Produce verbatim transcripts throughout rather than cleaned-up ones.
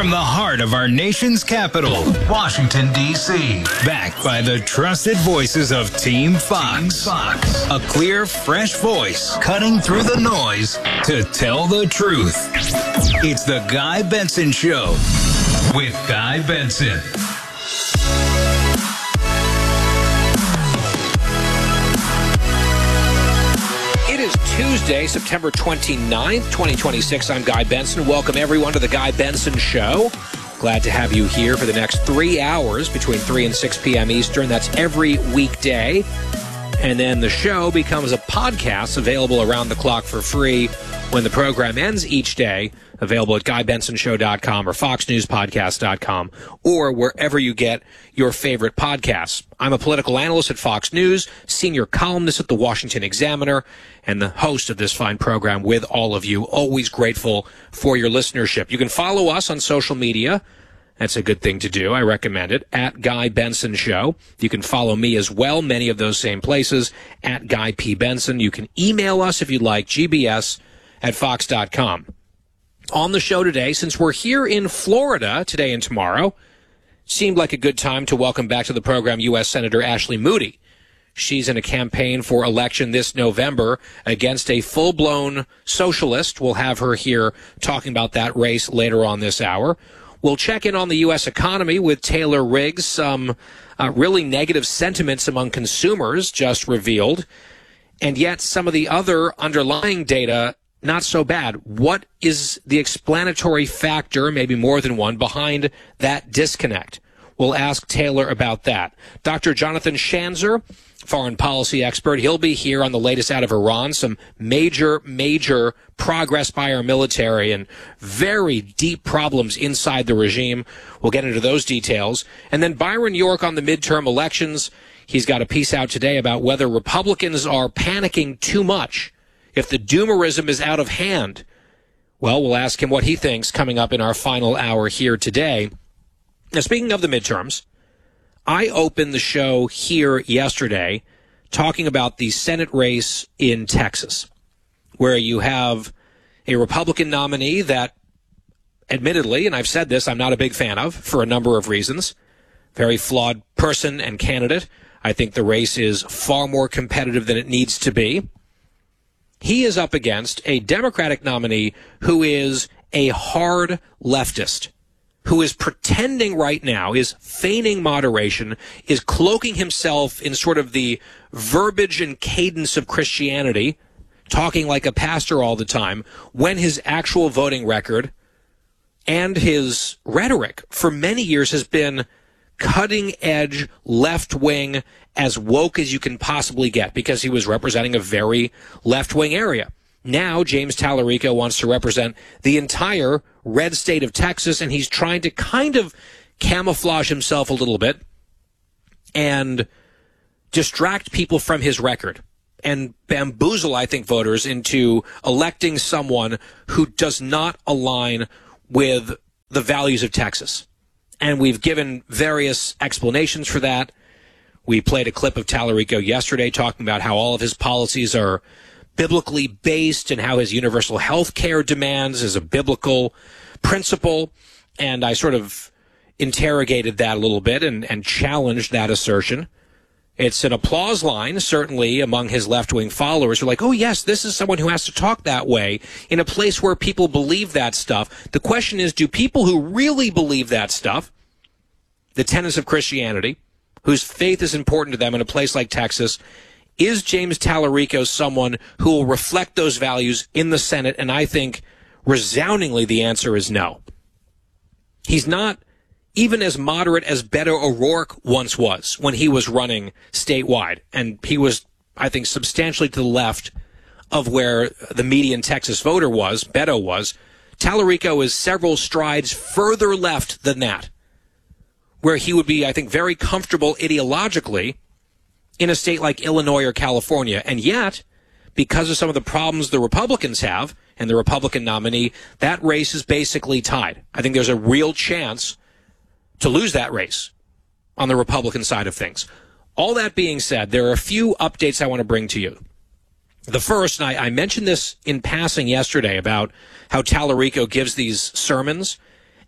From the heart of our nation's capital, Washington, D C Backed by the trusted voices of Team Fox. Team Fox. A clear, fresh voice cutting through the noise to tell the truth. It's the Guy Benson Show with Guy Benson. It is Tuesday, September twenty-ninth, twenty twenty-six. I'm Guy Benson. Welcome, everyone, to the Guy Benson Show. Glad to have you here for the next three hours between three and six p.m. Eastern. That's every weekday. And then the show becomes a podcast available around the clock for free when the program ends each day, available at guy benson show dot com or fox news podcast dot com or wherever you get your favorite podcasts. I'm a political analyst at Fox News, senior columnist at the Washington Examiner, and the host of this fine program with all of you. Always grateful for your listenership. You can follow us on social media. That's a good thing to do. I recommend it. At Guy Benson Show. You can follow me as well, many of those same places, at Guy P. Benson. You can email us if you'd like, G B S at fox dot com. On the show today, since we're here in Florida today and tomorrow, seemed like a good time to welcome back to the program U S Senator Ashley Moody. She's in a campaign for election this November against a full-blown socialist. We'll have her here talking about that race later on this hour. We'll check in on the U S economy with Taylor Riggs. Some uh, really negative sentiments among consumers just revealed. And yet some of the other underlying data, not so bad. What is the explanatory factor, maybe more than one, behind that disconnect? We'll ask Taylor about that. Doctor Jonathan Schanzer, foreign policy expert, he'll be here on the latest out of Iran, some major, major progress by our military and very deep problems inside the regime. We'll get into those details. And then Byron York on the midterm elections. He's got a piece out today about whether Republicans are panicking too much, if the doomerism is out of hand. Well, we'll ask him what he thinks coming up in our final hour here today. Now, speaking of the midterms, I opened the show here yesterday talking about the Senate race in Texas, where you have a Republican nominee that, admittedly, and I've said this, I'm not a big fan of for a number of reasons, very flawed person and candidate. I think the race is far more competitive than it needs to be. He is up against a Democratic nominee who is a hard leftist, who is pretending right now, is feigning moderation, is cloaking himself in sort of the verbiage and cadence of Christianity, talking like a pastor all the time, when his actual voting record and his rhetoric for many years has been cutting-edge, left-wing, as woke as you can possibly get, because he was representing a very left-wing area. Now, James Tallarico wants to represent the entire red state of Texas, and he's trying to kind of camouflage himself a little bit and distract people from his record and bamboozle, I think, voters into electing someone who does not align with the values of Texas. And we've given various explanations for that. We played a clip of Tallarico yesterday talking about how all of his policies are biblically based and how his universal health care demands is a biblical principle. And I sort of interrogated that a little bit and, and challenged that assertion. It's an applause line, certainly, among his left-wing followers who are like, oh, yes, this is someone who has to talk that way in a place where people believe that stuff. The question is, do people who really believe that stuff, the tenets of Christianity, whose faith is important to them in a place like Texas, is James Tallarico someone who will reflect those values in the Senate? And I think resoundingly the answer is no. He's not even as moderate as Beto O'Rourke once was when he was running statewide. And he was, I think, substantially to the left of where the median Texas voter was, Beto was. Tallarico is several strides further left than that, where he would be, I think, very comfortable ideologically in a state like Illinois or California. And yet, because of some of the problems the Republicans have and the Republican nominee, that race is basically tied. I think there's a real chance to lose that race on the Republican side of things. All that being said, there are a few updates I want to bring to you. The first, and I, I mentioned this in passing yesterday about how Tallarico gives these sermons,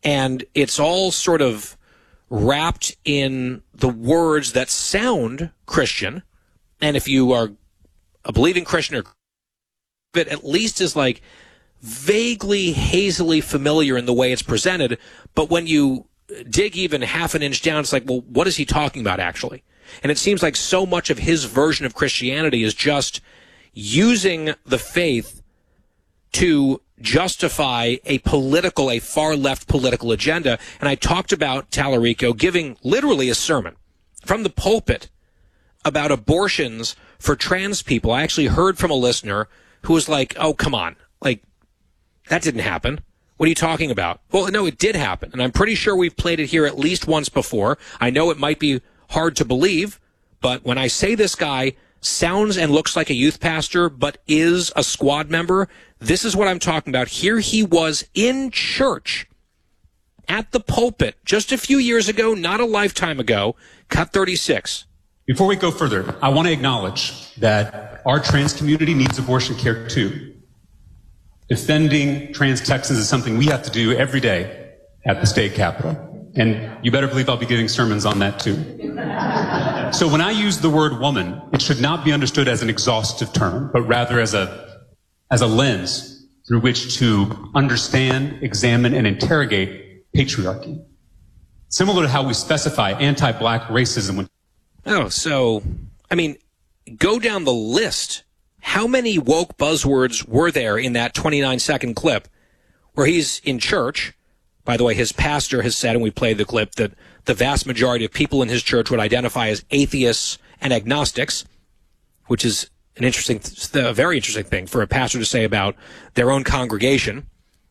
And it's all sort of wrapped in the words that sound Christian. And if you are a believing Christian, or it at least is like vaguely, hazily familiar in the way it's presented. But when you dig even half an inch down, it's like, well, what is he talking about actually? And it seems like so much of his version of Christianity is just using the faith to justify a political, a far-left political agenda. And I talked about Tallarico giving literally a sermon from the pulpit about abortions for trans people. I actually heard from a listener who was like, oh, come on. Like, that didn't happen. What are you talking about? Well, no, it did happen. And I'm pretty sure we've played it here at least once before. I know it might be hard to believe, but when I say this guy sounds and looks like a youth pastor, but is a squad member, this is what I'm talking about. Here he was in church at the pulpit just a few years ago, not a lifetime ago, cut thirty-six. Before we go further, I want to acknowledge that our trans community needs abortion care too. Defending trans Texans is something we have to do every day at the state capitol. And you better believe I'll be giving sermons on that too. So when I use the word woman, it should not be understood as an exhaustive term, but rather as a, as a lens through which to understand, examine, and interrogate patriarchy. Similar to how we specify anti-black racism. When oh, so, I mean, go down the list. How many woke buzzwords were there in that twenty-nine second clip where he's in church? By the way, his pastor has said, and we played the clip, that the vast majority of people in his church would identify as atheists and agnostics, which is an interesting, a very interesting thing for a pastor to say about their own congregation.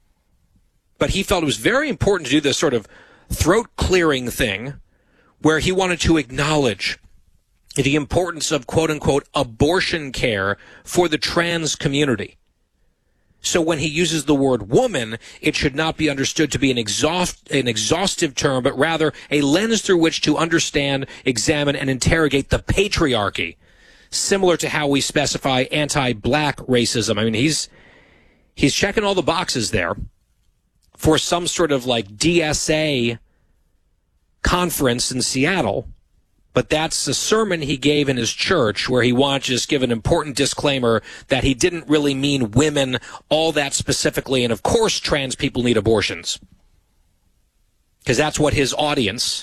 But he felt it was very important to do this sort of throat-clearing thing where he wanted to acknowledge the importance of, quote-unquote, abortion care for the trans community. So when he uses the word woman, it should not be understood to be an, exhaust, an exhaustive term, but rather a lens through which to understand, examine, and interrogate the patriarchy, similar to how we specify anti-black racism. I mean, he's he's checking all the boxes there for some sort of like D S A conference in Seattle. But that's a sermon he gave in his church where he wanted to just give an important disclaimer that he didn't really mean women all that specifically. And of course, trans people need abortions. Because that's what his audience,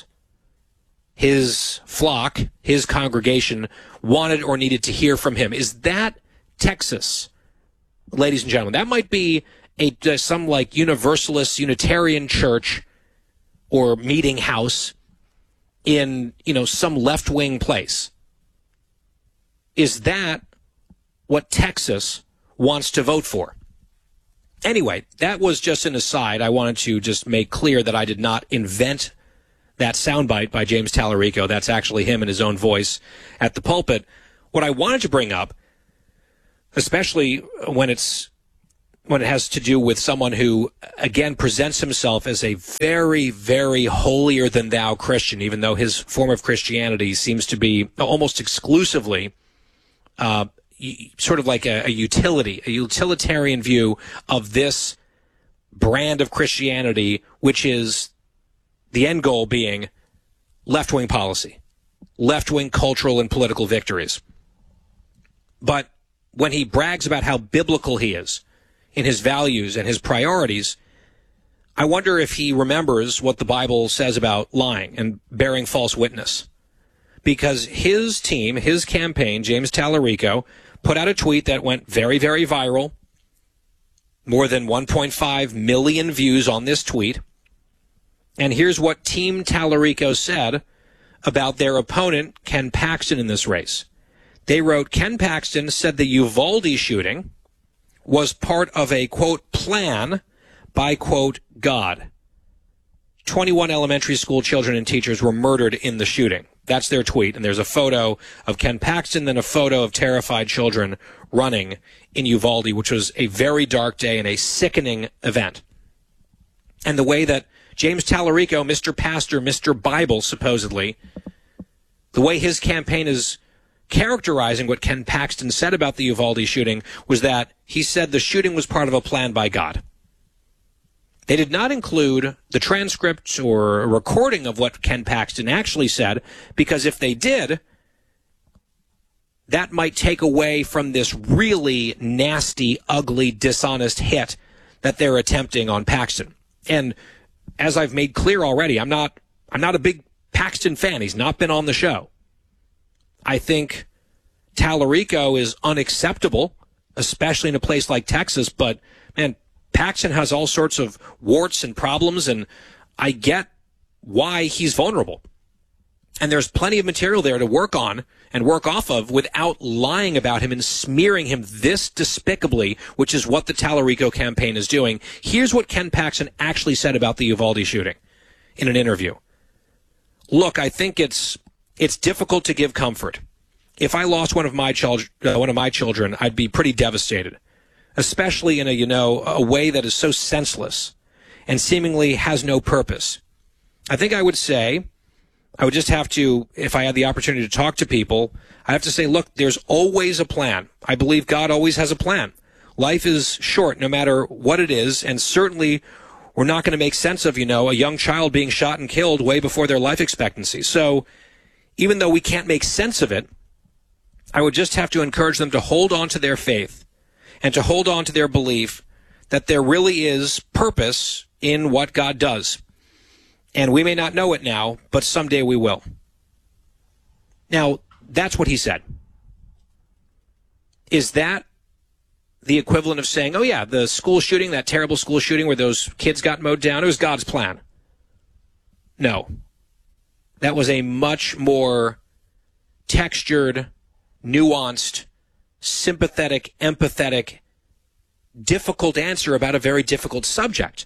his flock, his congregation wanted or needed to hear from him. Is that Texas, ladies and gentlemen? That might be a some like Universalist Unitarian church or meeting house in, you know, some left-wing place. Is that what Texas wants to vote for? Anyway, that was just an aside. I wanted to just make clear that I did not invent that soundbite by James Tallarico. That's actually him in his own voice at the pulpit. What I wanted to bring up, especially when it's when it has to do with someone who, again, presents himself as a very, very holier-than-thou Christian, even though his form of Christianity seems to be almost exclusively uh, sort of like a, a utility, a utilitarian view of this brand of Christianity, which is the end goal being left-wing policy, left-wing cultural and political victories. But when he brags about how biblical he is, in his values and his priorities, I wonder if he remembers what the Bible says about lying and bearing false witness. Because his team, his campaign, James Tallarico, put out a tweet that went very, very viral. More than one point five million views on this tweet. And here's what Team Tallarico said about their opponent, Ken Paxton, in this race. They wrote, Ken Paxton said the Uvalde shooting was part of a, quote, plan by, quote, God. twenty-one elementary school children and teachers were murdered in the shooting. That's their tweet. And there's a photo of Ken Paxton, then a photo of terrified children running in Uvalde, which was a very dark day and a sickening event. And the way that James Tallarico, Mister Pastor, Mister Bible, supposedly, the way his campaign is characterizing what Ken Paxton said about the Uvalde shooting was that he said the shooting was part of a plan by God. They did not include the transcript or a recording of what Ken Paxton actually said, because if they did, that might take away from this really nasty, ugly, dishonest hit that they're attempting on Paxton. And as I've made clear already, I'm not I'm not a big Paxton fan. He's not been on the show. I think Tallarico is unacceptable, especially in a place like Texas, but man, Paxton has all sorts of warts and problems, and I get why he's vulnerable. And there's plenty of material there to work on and work off of without lying about him and smearing him this despicably, which is what the Tallarico campaign is doing. Here's what Ken Paxton actually said about the Uvalde shooting in an interview. Look, I think it's it's difficult to give comfort. If I lost one of my children, uh, one of my children, I'd be pretty devastated, especially in a, you know, a way that is so senseless and seemingly has no purpose. I think I would say, I would just have to, if I had the opportunity to talk to people, I have to say, look, there's always a plan. I believe God always has a plan. Life is short no matter what it is, and certainly we're not going to make sense of, you know, a young child being shot and killed way before their life expectancy. So even though we can't make sense of it, I would just have to encourage them to hold on to their faith and to hold on to their belief that there really is purpose in what God does. And we may not know it now, but someday we will. Now, that's what he said. Is that the equivalent of saying, oh yeah, the school shooting, that terrible school shooting where those kids got mowed down, it was God's plan? No. That was a much more textured, nuanced, sympathetic, empathetic, difficult answer about a very difficult subject.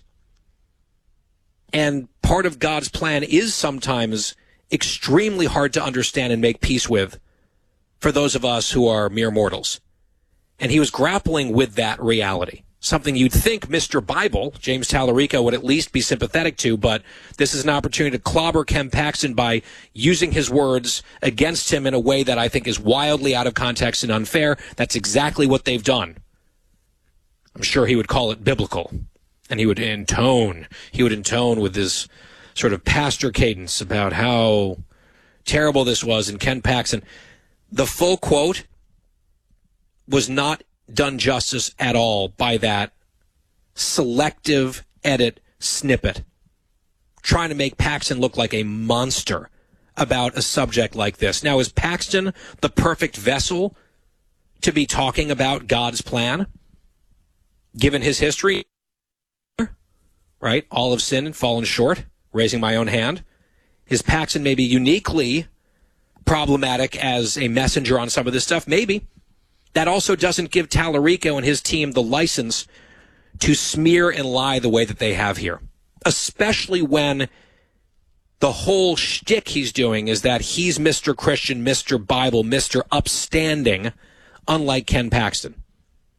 And part of God's plan is sometimes extremely hard to understand and make peace with for those of us who are mere mortals. And he was grappling with that reality, something you'd think Mister Bible, James Tallarico, would at least be sympathetic to, but this is an opportunity to clobber Ken Paxton by using his words against him in a way that I think is wildly out of context and unfair. That's exactly what they've done. I'm sure he would call it biblical. And he would intone, he would intone with this sort of pastor cadence about how terrible this was. And Ken Paxton, the full quote was not done justice at all by that selective edit snippet, trying to make Paxton look like a monster about a subject like this. Now, is Paxton the perfect vessel to be talking about God's plan, given his history? Right? All have sinned and fallen short, raising my own hand. Is Paxton maybe uniquely problematic as a messenger on some of this stuff? Maybe. That also doesn't give Tallarico and his team the license to smear and lie the way that they have here, especially when the whole shtick he's doing is that he's Mister Christian, Mister Bible, Mister Upstanding, unlike Ken Paxton.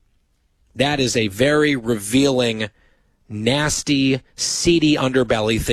That is a very revealing, nasty, seedy underbelly thing.